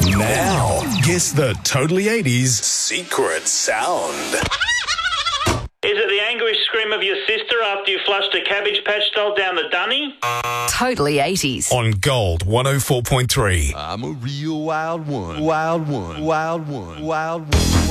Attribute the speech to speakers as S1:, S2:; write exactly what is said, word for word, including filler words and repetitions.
S1: Now, guess the Totally eighties secret sound.
S2: Is it the anguish scream of your sister after you flushed a Cabbage Patch doll down the dunny?
S3: Totally eighties.
S1: On Gold one oh four point three.
S4: I'm a real wild one. Wild one. Wild one. Wild one.